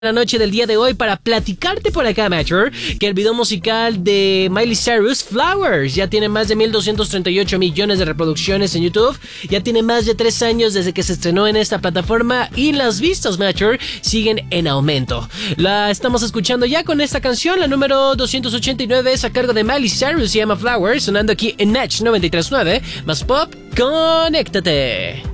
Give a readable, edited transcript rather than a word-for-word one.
La noche del día de hoy para platicarte por acá, Mature, que el video musical de Miley Cyrus, Flowers, ya tiene más de 1,238 millones de reproducciones en YouTube, ya tiene más de 3 años desde que se estrenó en esta plataforma y las vistas, Mature, siguen en aumento. La estamos escuchando ya con esta canción, la número 289 es a cargo de Miley Cyrus, se llama Flowers, sonando aquí en Match 93.9, más pop, conéctate.